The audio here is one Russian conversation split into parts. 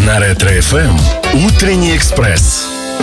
На Ретро-ФМ «Утренний экспресс».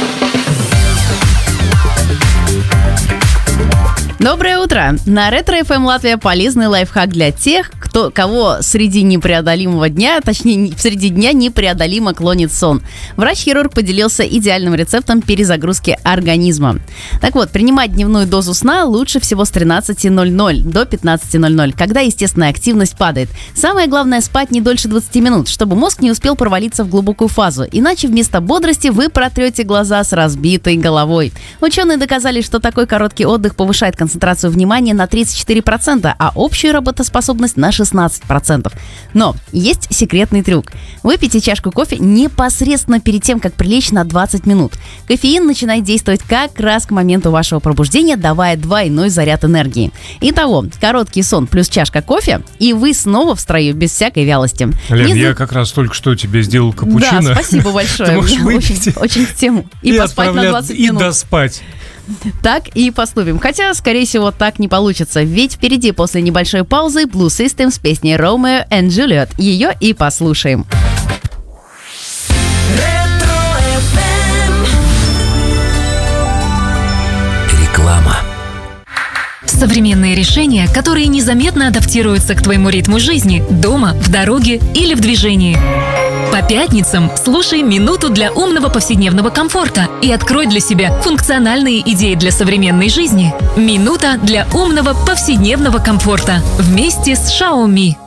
Доброе утро! На Ретро-ФМ Латвия полезный лайфхак для тех, кого среди непреодолимого дня, точнее, среди дня непреодолимо клонит сон. Врач-хирург поделился идеальным рецептом перезагрузки организма. Так вот, принимать дневную дозу сна лучше всего с 13:00 до 15:00, когда естественная активность падает. Самое главное — спать не дольше 20 минут, чтобы мозг не успел провалиться в глубокую фазу. Иначе вместо бодрости вы протрете глаза с разбитой головой. Ученые доказали, что такой короткий отдых повышает концентрацию внимания на 34%, а общую работоспособность на 16%. Но есть секретный трюк. Выпейте чашку кофе непосредственно перед тем, как прилечь на 20 минут. Кофеин начинает действовать как раз к моменту вашего пробуждения, давая двойной заряд энергии. Итого, короткий сон плюс чашка кофе, и вы снова в строю без всякой вялости. Лен, я как раз только что тебе сделал капучино. Да, спасибо большое. Очень в тему. И поспать на 20 минут. И доспать. Так и поступим. Хотя, скорее всего, так не получится. Ведь впереди после небольшой паузы Blue System с песней Romeo and Juliet. Ее и послушаем. Реклама. Современные решения, которые незаметно адаптируются к твоему ритму жизни, дома, в дороге или в движении. По пятницам слушай «Минуту для умного повседневного комфорта» и открой для себя функциональные идеи для современной жизни. «Минута для умного повседневного комфорта» вместе с Xiaomi.